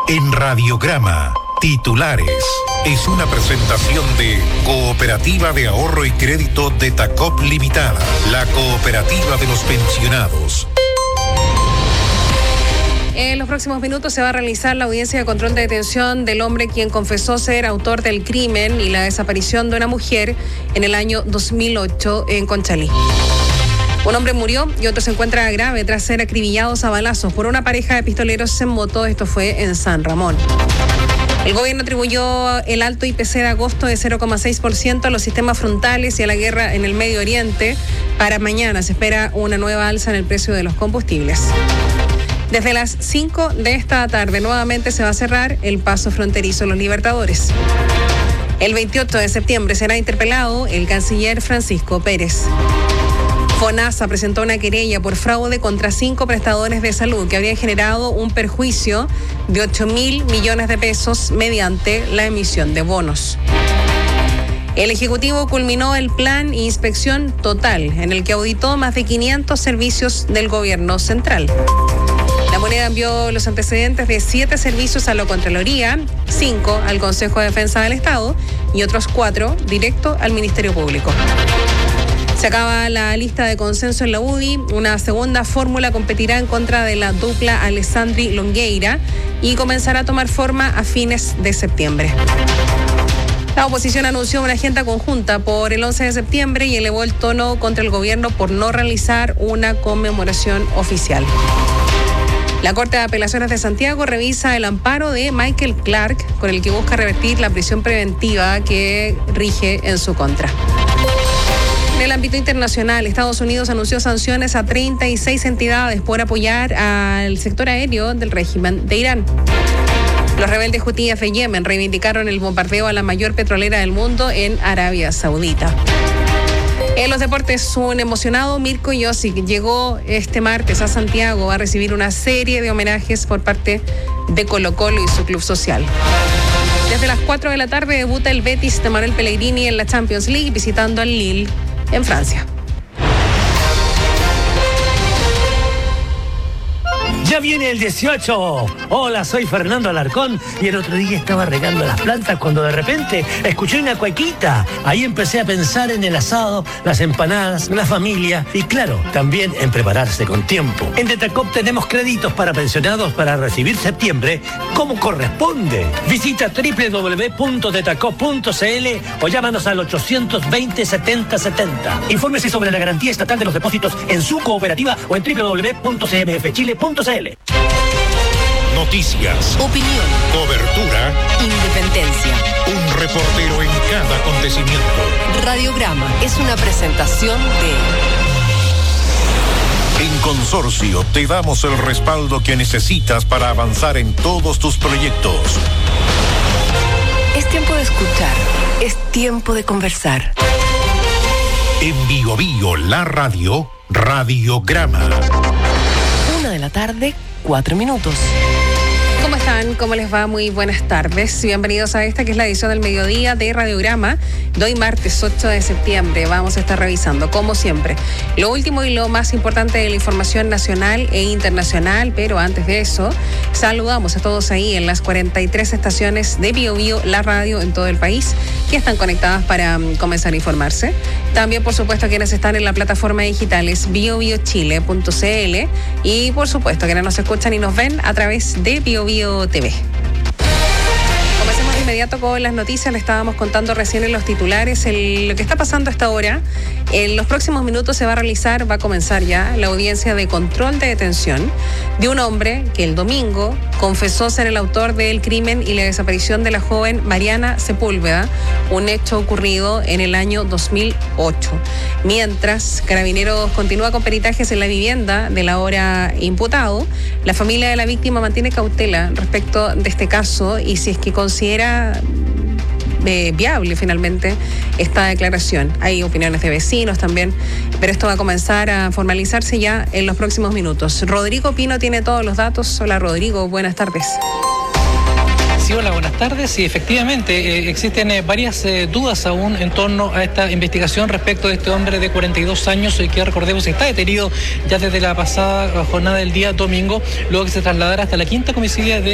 En Radiograma, titulares. Es una presentación de Cooperativa de Ahorro y Crédito de Tacop Limitada, la cooperativa de los pensionados. En los próximos minutos se va a realizar la audiencia de control de detención del hombre quien confesó ser autor del crimen y la desaparición de una mujer en el año 2008 en Conchalí. Un hombre murió y otro se encuentra grave tras ser acribillados a balazos por una pareja de pistoleros en moto. Esto fue en San Ramón. El gobierno atribuyó el alto IPC de agosto de 0,6% a los sistemas frontales y a la guerra en el Medio Oriente. Para mañana se espera una nueva alza en el precio de los combustibles. Desde las 5 de esta tarde nuevamente se va a cerrar el paso fronterizo Los Libertadores. El 28 de septiembre será interpelado el canciller Francisco Pérez. FONASA presentó una querella por fraude contra 5 prestadores de salud que habrían generado un perjuicio de 8.000 millones de pesos mediante la emisión de bonos. El Ejecutivo culminó el plan Inspección Total, en el que auditó más de 500 servicios del gobierno central. La moneda envió los antecedentes de 7 servicios a la Contraloría, 5 al Consejo de Defensa del Estado y otros 4 directo al Ministerio Público. Se acaba la lista de consenso en la UDI. Una segunda fórmula competirá en contra de la dupla Alessandri Longueira y comenzará a tomar forma a fines de septiembre. La oposición anunció una agenda conjunta por el 11 de septiembre y elevó el tono contra el gobierno por no realizar una conmemoración oficial. La Corte de Apelaciones de Santiago revisa el amparo de Michael Clark, con el que busca revertir la prisión preventiva que rige en su contra. En el ámbito internacional, Estados Unidos anunció sanciones a 36 entidades por apoyar al sector aéreo del régimen de Irán. Los rebeldes hutíes de Yemen reivindicaron el bombardeo a la mayor petrolera del mundo en Arabia Saudita. En los deportes, un emocionado Mirko Josic llegó este martes a Santiago a recibir una serie de homenajes por parte de Colo-Colo y su club social. Desde las 4 de la tarde debuta el Betis de Manuel Pellegrini en la Champions League visitando al Lille en Francia. ¡Ya viene el 18! Hola, soy Fernando Alarcón y el otro día estaba regando las plantas cuando de repente escuché una cuequita. Ahí empecé a pensar en el asado, las empanadas, la familia y claro, también en prepararse con tiempo. En Detacop tenemos créditos para pensionados para recibir septiembre como corresponde. Visita www.detacop.cl o llámanos al 820-7070. Infórmese sobre la garantía estatal de los depósitos en su cooperativa o en www.cmfchile.cl. Noticias, opinión, cobertura, independencia. un reportero en cada acontecimiento. Radiograma es una presentación de... En Consorcio te damos el respaldo que necesitas para avanzar en todos tus proyectos. Es tiempo de escuchar, es tiempo de conversar. En Bio Bio, la radio, Radiograma. 1 de la tarde, 4 minutos. ¿Cómo están? ¿Cómo les va? Muy buenas tardes. Bienvenidos a esta que es la edición del mediodía de Radiograma. De hoy martes 8 de septiembre vamos a estar revisando, como siempre, lo último y lo más importante de la información nacional e internacional. Pero antes de eso, saludamos a todos ahí en las 43 estaciones de Bio Bio, la radio en todo el país, que están conectadas para comenzar a informarse. También, por supuesto, quienes están en la plataforma digital es biobiochile.cl y, por supuesto, quienes nos escuchan y nos ven a través de Bio Bio TV. Comencemos de inmediato con las noticias. Le estábamos contando recién en los titulares lo que está pasando hasta ahora. En los próximos minutos va a comenzar ya la audiencia de control de detención de un hombre que el domingo confesó ser el autor del crimen y la desaparición de la joven Mariana Sepúlveda, un hecho ocurrido en el año 2008. Mientras Carabineros continúa con peritajes en la vivienda del ahora imputado, la familia de la víctima mantiene cautela respecto de este caso y si es que considera viable finalmente esta declaración. Hay opiniones de vecinos también, pero esto va a comenzar a formalizarse ya en los próximos minutos. Rodrigo Pino tiene todos los datos. Hola Rodrigo, buenas tardes. Sí, hola, buenas tardes. Sí, efectivamente, existen varias dudas aún en torno a esta investigación respecto de este hombre de 42 años que, recordemos, está detenido ya desde la pasada jornada del día domingo, luego que se trasladara hasta la quinta comisaría de